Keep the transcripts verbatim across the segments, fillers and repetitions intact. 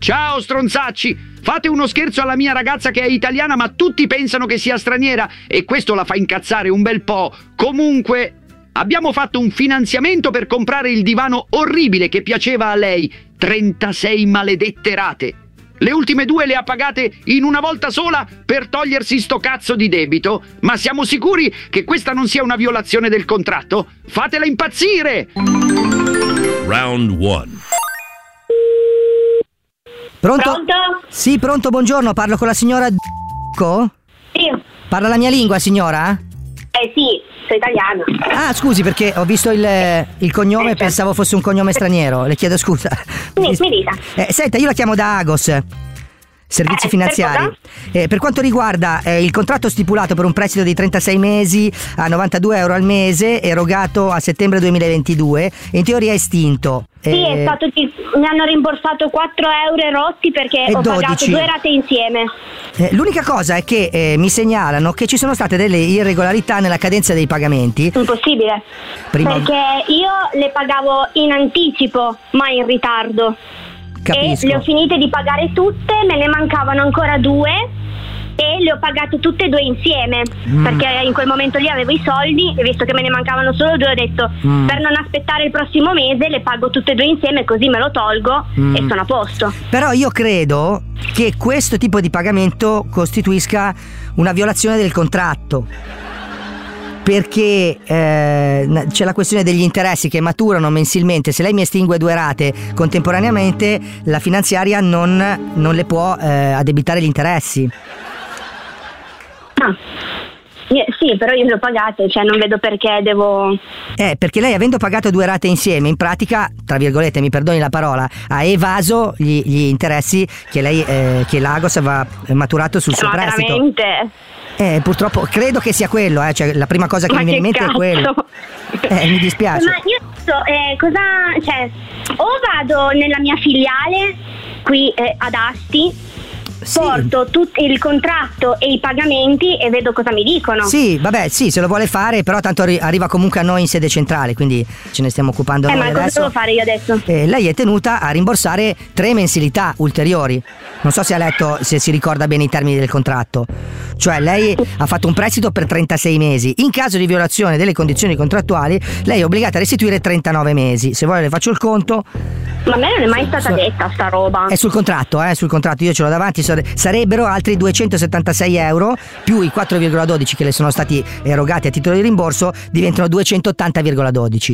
Ciao stronzacci! Fate uno scherzo alla mia ragazza che è italiana, ma tutti pensano che sia straniera e questo la fa incazzare un bel po'. Comunque, abbiamo fatto un finanziamento per comprare il divano orribile che piaceva a lei. trentasei maledette rate. Le ultime due le ha pagate in una volta sola per togliersi sto cazzo di debito. Ma siamo sicuri che questa non sia una violazione del contratto? Fatela impazzire! Round one. Pronto? Pronto? Sì, pronto, buongiorno, parlo con la signora Co? Sì. Parla la mia lingua, signora? Eh sì, sono italiana. Ah, scusi, perché ho visto il, il cognome e pensavo fosse un cognome straniero. Le chiedo scusa. Mi, mi dica. Eh, senta, io la chiamo da Agos, servizi Eh, finanziari. per Eh, per quanto riguarda eh, il contratto stipulato per un prestito di trentasei mesi a novantadue euro al mese, erogato a settembre duemilaventidue, in teoria è estinto. Sì, Eh, è stato, mi hanno rimborsato quattro euro rotti perché E ho pagato dodici. due rate insieme. Eh, l'unica cosa è che eh, mi segnalano che ci sono state delle irregolarità nella cadenza dei pagamenti. Impossibile. Prima- Perché io le pagavo in anticipo, ma in ritardo. Capisco. E le ho finite di pagare tutte, me ne mancavano ancora due e le ho pagate tutte e due insieme. Mm. Perché in quel momento lì avevo i soldi e visto che me ne mancavano solo due ho detto Mm. per non aspettare il prossimo mese le pago tutte e due insieme così me lo tolgo Mm. e sono a posto. Però io credo che questo tipo di pagamento costituisca una violazione del contratto. Perché eh, c'è la questione degli interessi che maturano mensilmente. Se lei mi estingue due rate contemporaneamente, la finanziaria non, non le può eh, addebitare gli interessi. Ah. Eh, Sì, però io le ho pagate, cioè non vedo perché devo... Eh, perché lei, avendo pagato due rate insieme, in pratica, tra virgolette, mi perdoni la parola, ha evaso gli, gli interessi che lei, eh, che l'Agos aveva maturato sul suo Ma prestito. veramente? Eh, purtroppo credo che sia quello, eh, cioè la prima cosa che Ma mi viene in che mente è quello. cazzo? Eh, mi dispiace. Ma io adesso, eh, cosa, cioè, o vado nella mia filiale qui eh, ad Asti, Sì. porto tutto il contratto e i pagamenti e vedo cosa mi dicono. Sì, vabbè, sì, se lo vuole fare, però tanto arri- arriva comunque a noi in sede centrale, quindi ce ne stiamo occupando Eh, noi ma cosa adesso. devo fare io adesso? Eh, lei è tenuta a rimborsare tre mensilità ulteriori. Non so se ha letto, se si ricorda bene i termini del contratto. Cioè lei ha fatto un prestito per trentasei mesi. In caso di violazione delle condizioni contrattuali, lei è obbligata a restituire trentanove mesi. Se vuole le faccio il conto. Ma a me non è mai stata So- detta sta roba. È sul contratto, eh, sul contratto, io ce l'ho davanti, sare- sarebbero altri duecentosettantasei euro più i quattro virgola dodici che le sono stati erogati a titolo di rimborso, diventano duecentottanta virgola dodici.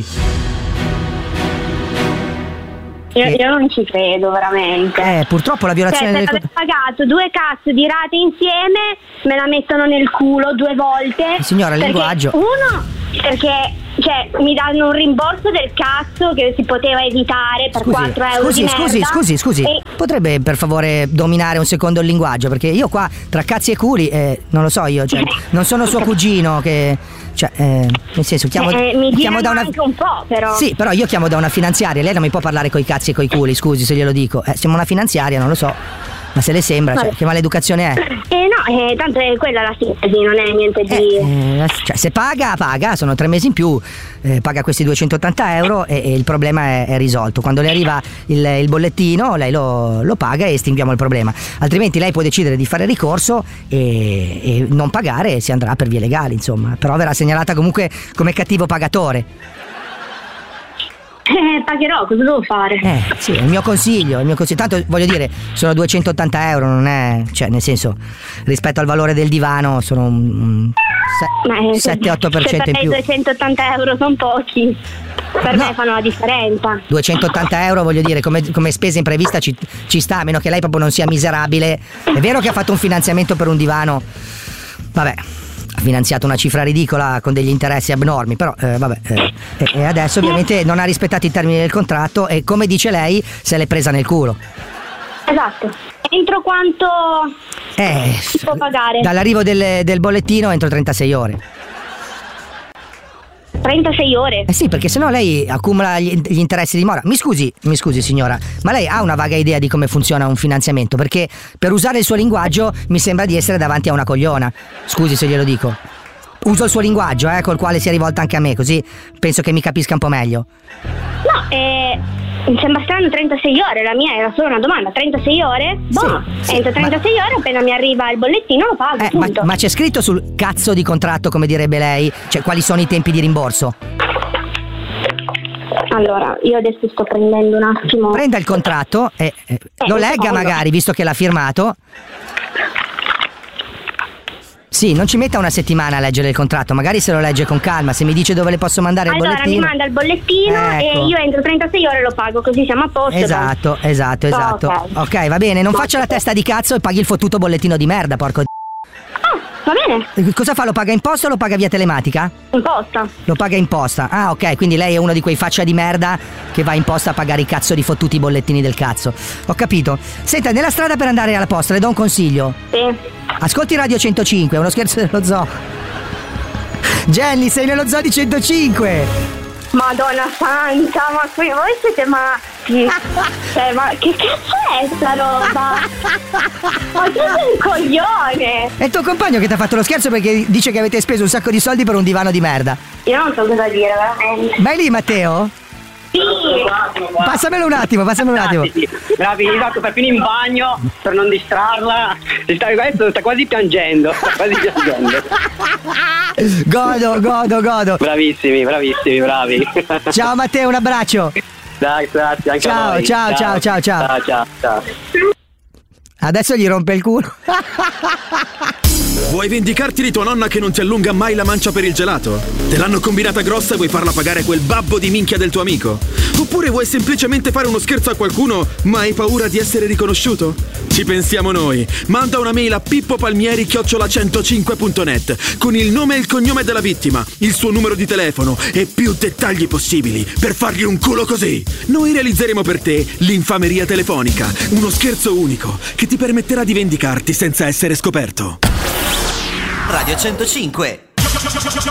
Io, Eh. io non ci credo veramente. Eh, purtroppo la Cioè, violazione per del aver contratto. pagato due cazzo di rate insieme, me la mettono nel culo due volte. Signora, il Perché linguaggio. Uno, perché cioè, mi danno un rimborso del cazzo che si poteva evitare per Scusi, quattro euro scusi, di scusi, merda. scusi, scusi. E- Potrebbe per favore dominare un secondo il linguaggio? Perché io qua tra cazzi e culi, eh, non lo so io, cioè, non sono suo cugino che. Cioè, eh, nel senso, chiamo, eh, mi chiamo girano da una. anche un po', però. Sì, però io chiamo da una finanziaria, lei non mi può parlare coi cazzi e coi culi, scusi se glielo dico. Eh, siamo una finanziaria, non lo so. Ma se le sembra, cioè, Vabbè. che maleducazione è? Eh no, eh, tanto è quella la sintesi, non è niente di... Eh, eh, cioè, se paga, paga, sono tre mesi in più, eh, paga questi duecentottanta euro e, e il problema è, è risolto. Quando le arriva il, il bollettino, lei lo, lo paga e estinguiamo il problema. Altrimenti lei può decidere di fare ricorso e, e non pagare e si andrà per vie legali, insomma. Però verrà segnalata comunque come cattivo pagatore. Eh, pagherò, cosa devo fare? Eh, sì, è il mio consiglio, è il mio consiglio. Tanto voglio dire, sono duecentottanta euro, non è. Cioè, nel senso, rispetto al valore del divano sono un, un Ma, eh, sette otto per cento se in per più. lei duecentottanta euro sono pochi, per No. me fanno la differenza. duecentottanta euro, voglio dire, come, come spesa imprevista ci, ci sta, a meno che lei proprio non sia miserabile. È vero che ha fatto un finanziamento per un divano, vabbè, ha finanziato una cifra ridicola con degli interessi abnormi, però eh, vabbè, eh, e, e adesso ovviamente non ha rispettato i termini del contratto e, come dice lei, se l'è presa nel culo. Esatto. Entro quanto Eh, si può pagare? Dall'arrivo del, del bollettino entro trentasei ore. trentasei ore? Eh sì, perché sennò lei accumula gli, gli interessi di mora. Mi scusi, mi scusi signora, ma lei ha una vaga idea di come funziona un finanziamento? Perché per usare il suo linguaggio mi sembra di essere davanti a una cogliona. Scusi se glielo dico. Uso il suo linguaggio, eh, col quale si è rivolta anche a me, così penso che mi capisca un po' meglio. No, eh, Mi sembra strano trentasei ore, la mia era solo una domanda, trentasei ore? Boh, sì, entro trentasei ma... ore appena mi arriva il bollettino lo pago, eh, ma, punto. ma c'è scritto sul cazzo di contratto, come direbbe lei, cioè quali sono i tempi di rimborso? Allora, io adesso sto prendendo un attimo. Prenda il contratto e eh, Eh, lo un legga secondo. magari, visto che l'ha firmato. Sì, non ci metta una settimana a leggere il contratto, magari se lo legge con calma, se mi dice dove le posso mandare il Allora mi bollettino. manda il bollettino Ecco. e io entro trentasei ore lo pago, così siamo a posto. Esatto, esatto, esatto. Ok. Ok, va bene, non faccia la testa di cazzo e paghi il fottuto bollettino di merda, porco d***o. Ah, va bene, Cosa fa? Lo paga in posta o lo paga via telematica? in posta. Lo paga in posta. Ah, ok, quindi lei è uno di quei faccia di merda che va in posta a pagare i cazzo di fottuti bollettini del cazzo. Ho capito. Senta, nella strada per andare alla posta le do un consiglio. Sì. Ascolti Radio centocinque, è uno scherzo dello zoo. Jenny, sei nello zoo di centocinque. Madonna santa, ma qui voi siete matti. Cioè, ma che cazzo è sta roba? Ma tu sei un coglione. È il tuo compagno che ti ha fatto lo scherzo perché dice che avete speso un sacco di soldi per un divano di merda. Io non so cosa dire, veramente. Vai lì, Matteo? Sì. Passamelo un attimo, passamelo un attimo. Bravi, esatto, per finire in bagno, per non distrarla. Si sta, adesso sta quasi piangendo, sta quasi piangendo. Godo, godo, godo. Bravissimi, bravissimi, bravi. Ciao Matteo, un abbraccio. Dai, grazie anche Ciao, a voi. ciao, ciao, ciao, ciao. Ciao, ciao, ciao. Adesso gli rompe il culo. Vuoi vendicarti di tua nonna che non ti allunga mai la mancia per il gelato? Te l'hanno combinata grossa e vuoi farla pagare quel babbo di minchia del tuo amico? Oppure vuoi semplicemente fare uno scherzo a qualcuno ma hai paura di essere riconosciuto? Ci pensiamo noi. Manda una mail a pippopalmieri chiocciola centocinque punto net con il nome e il cognome della vittima, il suo numero di telefono e più dettagli possibili per fargli un culo così. Noi realizzeremo per te l'infameria telefonica, uno scherzo unico che ti permetterà di vendicarti senza essere scoperto. Radio centocinque.